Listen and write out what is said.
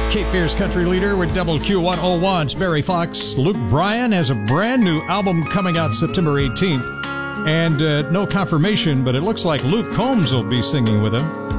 Cape Fear's country leader with WQ101's Barry Fox. Luke Bryan has a brand new album coming out September 18th. And no confirmation, but it looks like Luke Combs will be singing with him.